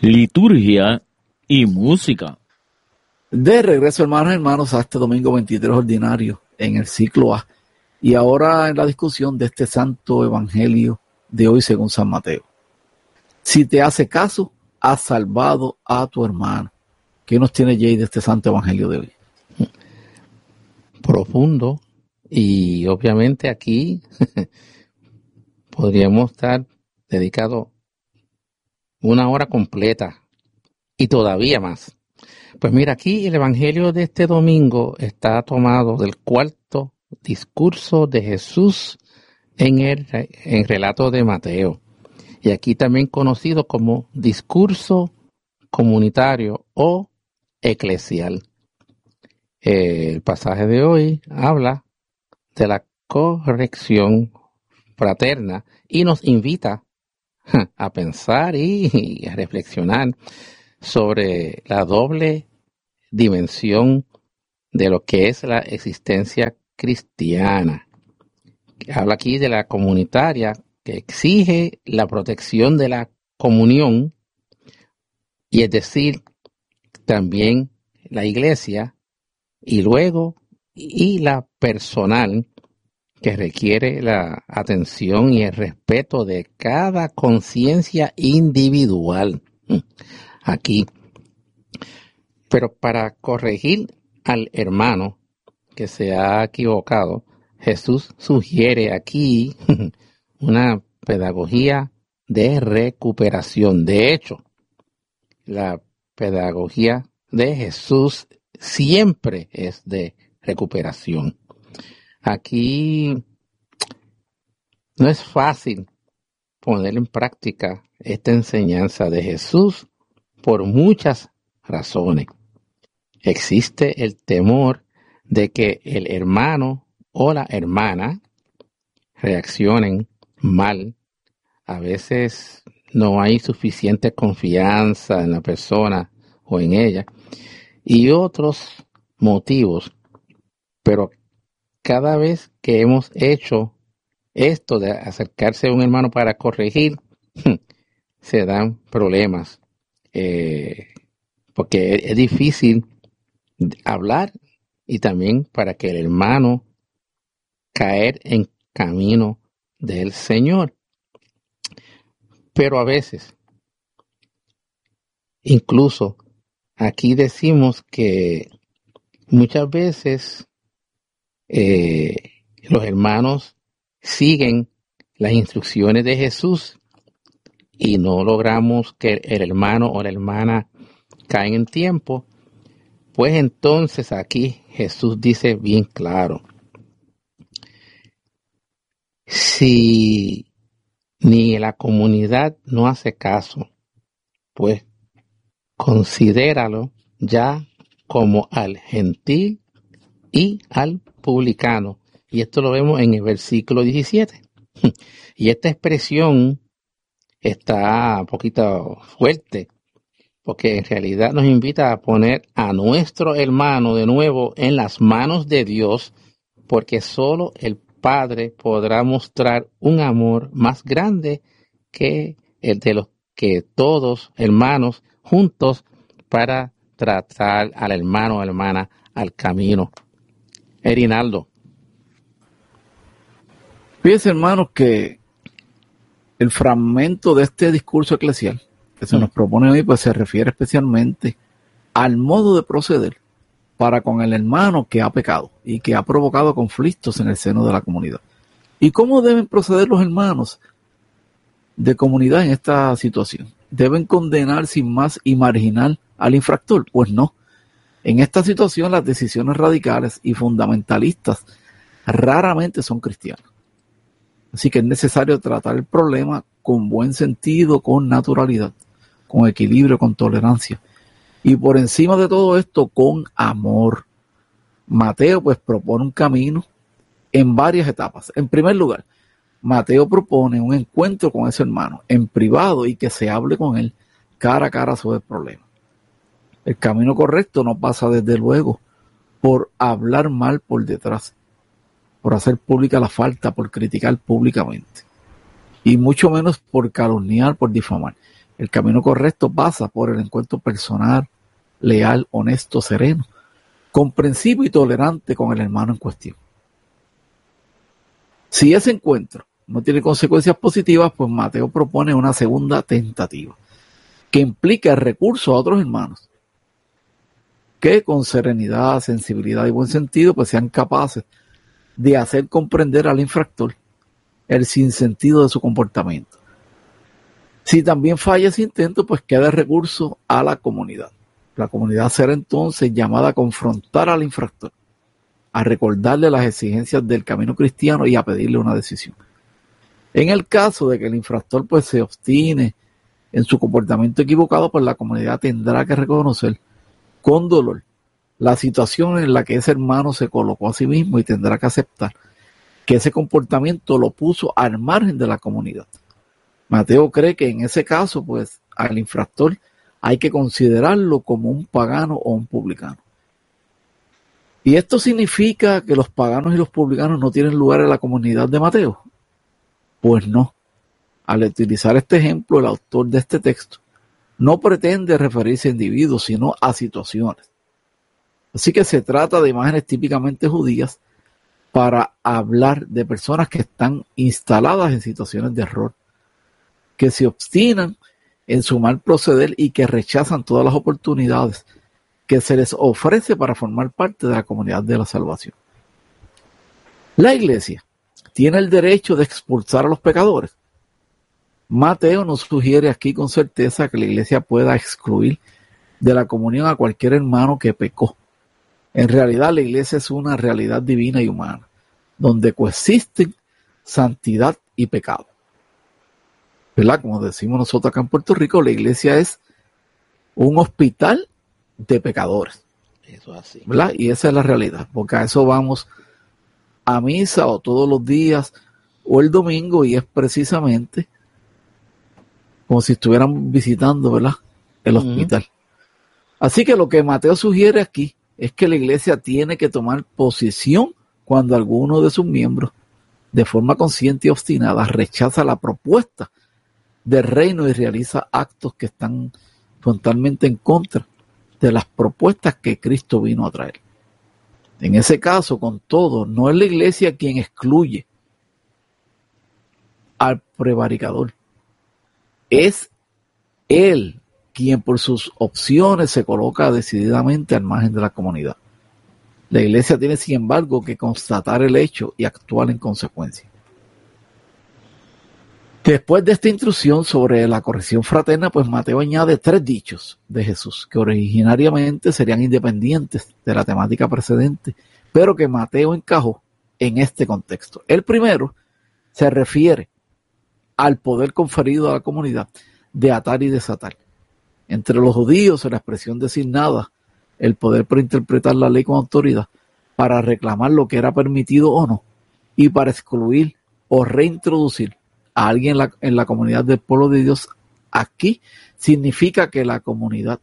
liturgia y música. De regreso, hermanos, a este domingo 23 ordinario en el ciclo A. Y ahora en la discusión de este santo evangelio de hoy según San Mateo. Si te hace caso, has salvado a tu hermano. ¿Qué nos tiene Jay de este santo evangelio de hoy? Profundo, y obviamente aquí podríamos estar dedicados una hora completa y todavía más. Pues mira, aquí el evangelio de este domingo está tomado del cuarto discurso de Jesús en el relato de Mateo, y aquí también conocido como discurso comunitario o eclesial. El pasaje de hoy habla de la corrección fraterna y nos invita a pensar y a reflexionar sobre la doble dimensión de lo que es la existencia cristiana. Habla aquí de la comunitaria, que exige la protección de la comunión, y es decir, también la iglesia, y luego y la personal, que requiere la atención y el respeto de cada conciencia individual. Aquí. Pero para corregir al hermano que se ha equivocado, Jesús sugiere aquí una pedagogía de recuperación. De hecho, la pedagogía de Jesús siempre es de recuperación. Aquí no es fácil poner en práctica esta enseñanza de Jesús por muchas razones. Existe el temor de que el hermano o la hermana reaccionen mal. A veces no hay suficiente confianza en la persona o en ella, y otros motivos. Pero cada vez que hemos hecho esto de acercarse a un hermano para corregir, se dan problemas, porque es difícil hablar, y también para que el hermano caer en camino del Señor. Pero a veces, incluso aquí decimos que muchas veces los hermanos siguen las instrucciones de Jesús y no logramos que el hermano o la hermana caen en tiempo. Pues entonces aquí Jesús dice bien claro: si ni la comunidad no hace caso, pues considéralo ya como al gentil y al publicano. Y esto lo vemos en el versículo 17. Y esta expresión está un poquito fuerte, porque en realidad nos invita a poner a nuestro hermano de nuevo en las manos de Dios, porque solo el Padre podrá mostrar un amor más grande que el de los que todos hermanos juntos para tratar al hermano o hermana al camino. Erinaldo. Fíjense, hermanos, que el fragmento de este discurso eclesial que se nos propone hoy, pues se refiere especialmente al modo de proceder para con el hermano que ha pecado y que ha provocado conflictos en el seno de la comunidad. ¿Y cómo deben proceder los hermanos de comunidad en esta situación? ¿Deben condenar sin más y marginar al infractor? Pues no. En esta situación las decisiones radicales y fundamentalistas raramente son cristianas. Así que es necesario tratar el problema con buen sentido, con naturalidad, con equilibrio, con tolerancia. Y por encima de todo esto, con amor. Mateo pues propone un camino en varias etapas. En primer lugar, Mateo propone un encuentro con ese hermano en privado y que se hable con él cara a cara sobre el problema. El camino correcto no pasa desde luego por hablar mal por detrás, por hacer pública la falta, por criticar públicamente, y mucho menos por calumniar, por difamar. El camino correcto pasa por el encuentro personal, leal, honesto, sereno, comprensivo y tolerante con el hermano en cuestión. Si ese encuentro no tiene consecuencias positivas, pues Mateo propone una segunda tentativa, que implica el recurso a otros hermanos, que con serenidad, sensibilidad y buen sentido, pues sean capaces de hacer comprender al infractor el sinsentido de su comportamiento. Si también falla ese intento, pues queda el recurso a la comunidad. La comunidad será entonces llamada a confrontar al infractor, a recordarle las exigencias del camino cristiano y a pedirle una decisión. En el caso de que el infractor pues se obstine en su comportamiento equivocado, pues la comunidad tendrá que reconocer con dolor la situación en la que ese hermano se colocó a sí mismo y tendrá que aceptar que ese comportamiento lo puso al margen de la comunidad. Mateo cree que en ese caso, pues, al infractor hay que considerarlo como un pagano o un publicano. ¿Y esto significa que los paganos y los publicanos no tienen lugar en la comunidad de Mateo? Pues no. Al utilizar este ejemplo, el autor de este texto no pretende referirse a individuos, sino a situaciones. Así que se trata de imágenes típicamente judías para hablar de personas que están instaladas en situaciones de error, que se obstinan en su mal proceder y que rechazan todas las oportunidades que se les ofrece para formar parte de la comunidad de la salvación. La iglesia tiene el derecho de expulsar a los pecadores. Mateo nos sugiere aquí con certeza que la iglesia pueda excluir de la comunión a cualquier hermano que pecó. En realidad, la iglesia es una realidad divina y humana, donde coexisten santidad y pecado. ¿Verdad? Como decimos nosotros acá en Puerto Rico, la iglesia es un hospital de pecadores. Eso así. ¿Verdad? Y esa es la realidad, porque a eso vamos a misa o todos los días o el domingo, y es precisamente como si estuvieran visitando, ¿verdad?, el hospital. Así que lo que Mateo sugiere aquí es que la iglesia tiene que tomar posición cuando alguno de sus miembros, de forma consciente y obstinada, rechaza la propuesta del reino y realiza actos que están frontalmente en contra de las propuestas que Cristo vino a traer. En ese caso, con todo, no es la iglesia quien excluye al prevaricador. Es él quien por sus opciones se coloca decididamente al margen de la comunidad. La iglesia tiene, sin embargo, que constatar el hecho y actuar en consecuencia. Después de esta instrucción sobre la corrección fraterna, pues Mateo añade 3 dichos de Jesús que originariamente serían independientes de la temática precedente, pero que Mateo encajó en este contexto. El primero se refiere al poder conferido a la comunidad de atar y desatar. Entre los judíos, la expresión designada, el poder para interpretar la ley con autoridad, para reclamar lo que era permitido o no, y para excluir o reintroducir a alguien en la comunidad del pueblo de Dios, aquí significa que la comunidad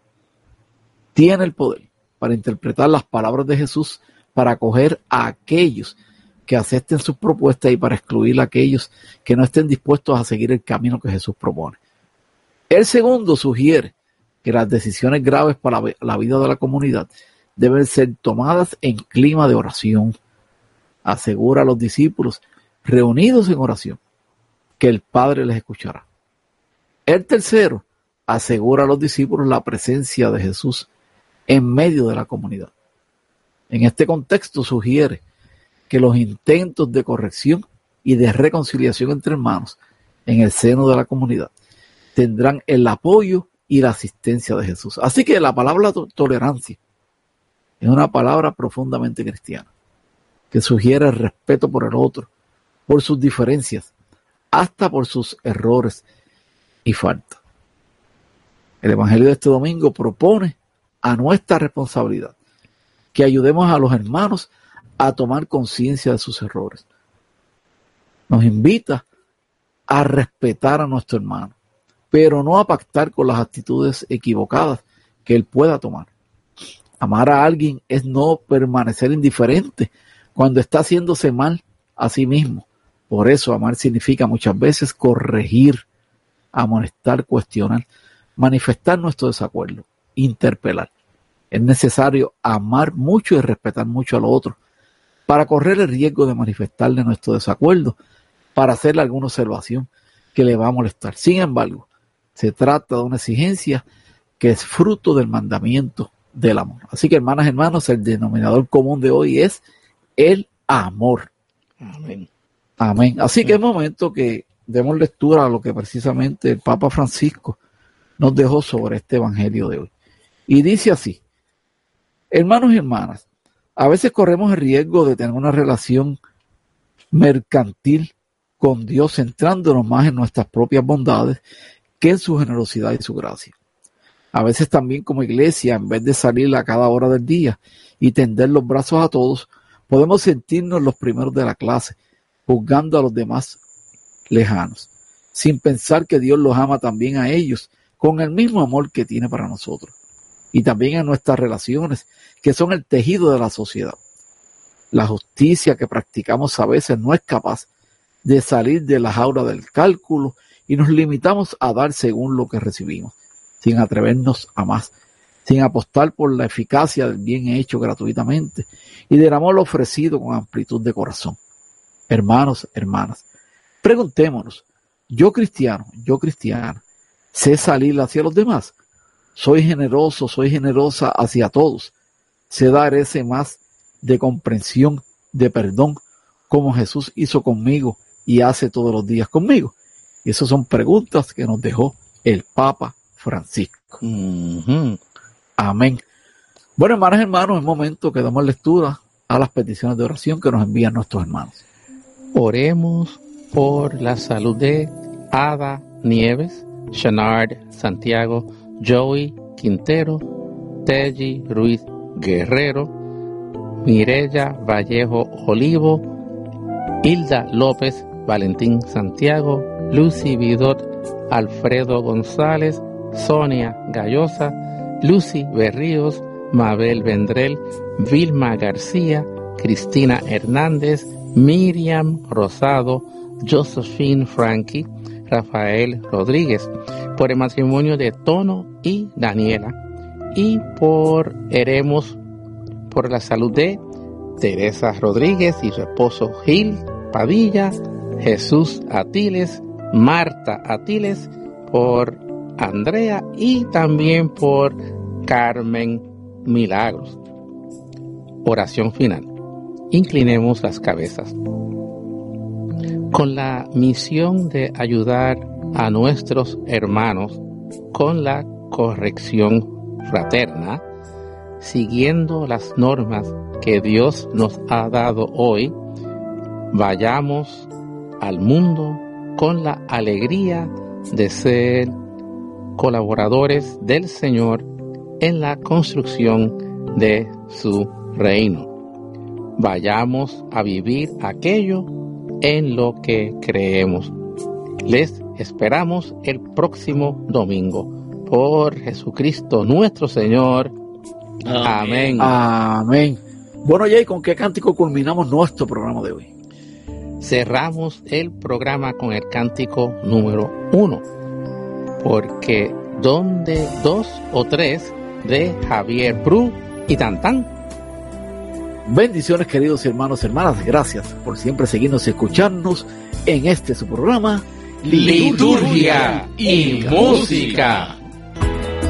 tiene el poder para interpretar las palabras de Jesús, para acoger a aquellos que acepten sus propuestas y para excluir a aquellos que no estén dispuestos a seguir el camino que Jesús propone. El segundo sugiere que las decisiones graves para la vida de la comunidad deben ser tomadas en clima de oración. Asegura a los discípulos reunidos en oración que el Padre les escuchará. El tercero asegura a los discípulos la presencia de Jesús en medio de la comunidad. En este contexto sugiere que los intentos de corrección y de reconciliación entre hermanos en el seno de la comunidad tendrán el apoyo y la asistencia de Jesús. Así que la palabra tolerancia es una palabra profundamente cristiana, que sugiere el respeto por el otro, por sus diferencias, hasta por sus errores y faltas. El Evangelio de este domingo propone a nuestra responsabilidad que ayudemos a los hermanos a tomar conciencia de sus errores. Nos invita a respetar a nuestro hermano, pero no a pactar con las actitudes equivocadas que él pueda tomar. Amar a alguien es no permanecer indiferente cuando está haciéndose mal a sí mismo. Por eso amar significa muchas veces corregir amonestar, cuestionar, manifestar nuestro desacuerdo, interpelar. Es necesario amar mucho y respetar mucho a los otros para correr el riesgo de manifestarle nuestro desacuerdo, para hacerle alguna observación que le va a molestar. Sin embargo, se trata de una exigencia que es fruto del mandamiento del amor. Así que, hermanas y hermanos, el denominador común de hoy es el amor. Amén. Amén. Así que es momento que demos lectura a lo que precisamente el Papa Francisco nos dejó sobre este evangelio de hoy. Y dice así: hermanos y hermanas, a veces corremos el riesgo de tener una relación mercantil con Dios, centrándonos más en nuestras propias bondades que en su generosidad y su gracia. A veces también como iglesia, en vez de salir a cada hora del día y tender los brazos a todos, podemos sentirnos los primeros de la clase, juzgando a los demás lejanos, sin pensar que Dios los ama también a ellos, con el mismo amor que tiene para nosotros, y también en nuestras relaciones, que son el tejido de la sociedad. La justicia que practicamos a veces no es capaz de salir de la jaula del cálculo y nos limitamos a dar según lo que recibimos, sin atrevernos a más, sin apostar por la eficacia del bien hecho gratuitamente y del amor ofrecido con amplitud de corazón. Hermanos, hermanas, preguntémonos: yo cristiana, ¿sé salir hacia los demás? ¿Soy generoso, soy generosa hacia todos? ¿Sé dar ese más de comprensión, de perdón, como Jesús hizo conmigo y hace todos los días conmigo? Y esas son preguntas que nos dejó el Papa Francisco. Amén. Bueno, hermanas y hermanos, es momento que damos lectura a las peticiones de oración que nos envían nuestros hermanos. Oremos por la salud de Ada Nieves, Shanard Santiago, Joey Quintero, Teji Ruiz Guerrero, Mireya Vallejo Olivo, Hilda López, Valentín Santiago, Lucy Vidot, Alfredo González, Sonia Gallosa, Lucy Berríos, Mabel Vendrell, Vilma García, Cristina Hernández, Miriam Rosado, Josephine Frankie, Rafael Rodríguez, por el matrimonio de Tono y Daniela, y oremos por la salud de Teresa Rodríguez y su esposo Gil Padilla, Jesús Atiles, Marta Atiles, por Andrea y también por Carmen Milagros. Oración final. Inclinemos las cabezas. Con la misión de ayudar a nuestros hermanos con la corrección fraterna, siguiendo las normas que Dios nos ha dado hoy, vayamos al mundo con la alegría de ser colaboradores del Señor en la construcción de su reino. Vayamos a vivir aquello en lo que creemos. Les esperamos el próximo domingo. Por Jesucristo nuestro Señor. Amén. Amén. Bueno, Jay, ¿con qué cántico culminamos nuestro programa de hoy? Cerramos el programa con el cántico número 1. Porque donde 2 o 3 de Javier Bru y Tantán. Bendiciones, queridos hermanos y hermanas. Gracias por siempre seguirnos y escucharnos en su programa Liturgia y Música.